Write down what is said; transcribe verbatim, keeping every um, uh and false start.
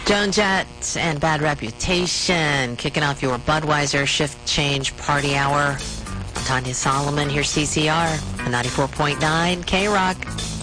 Joan Jett and Bad Reputation, kicking off your Budweiser Shift Change Party Hour. I'm Tanya Solomon, here's C C R, ninety-four point nine K-Rock.